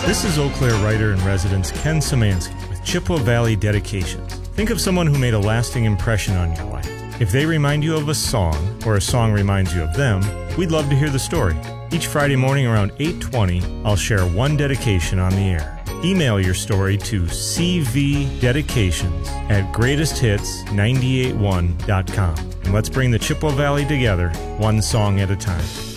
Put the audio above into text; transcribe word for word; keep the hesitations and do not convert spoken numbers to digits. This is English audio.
This is Eau Claire writer-in-residence Ken Szymanski with Chippewa Valley Dedications. Think of someone who made a lasting impression on your life. If they remind you of a song, or a song reminds you of them, we'd love to hear the story. Each Friday morning around eight twenty, I'll share one dedication on the air. Email your story to c v dedications at greatest hits nine eight one dot com. And let's bring the Chippewa Valley together, one song at a time.